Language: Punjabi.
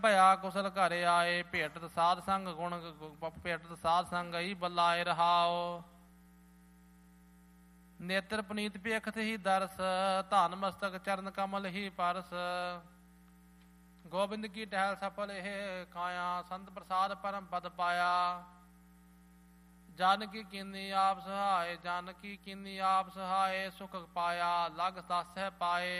ਭਇਆ ਕੁਸਲ ਘਰ ਆਏ, ਭੇਟਤ ਸਾਧ ਸੰਗ ਗੁਣ ਭੇਟਤ ਸਾਧ ਸੰਗ ਹੀ ਬਲਾਏ ਰਹਾਓ। ਨੇਤਰ ਪੁਨੀਤ ਪੇਖਤ ਹੀ ਦਰਸ, ਧਨ ਮਸਤਕ ਚਰਨ ਕਮਲ ਹੀ ਪਰਸ। ਗੋਬਿੰਦ ਕੀ ਟਹਿਲ ਸਫਲ ਇਹ ਕਾਇਆ, ਸੰਤ ਪ੍ਰਸਾਦ ਪਰਮ ਪਦ ਪਾਇਆ। ਜਨ ਕੀ ਕੀਨੀ ਆਪ ਸਹਾਏ, ਜਨ ਕੀ ਕੀਨੀ ਆਪ ਸਹਾਏ। ਸੁਖ ਪਾਇਆ ਲਗ ਦਾਸਹਿ ਪਾਏ,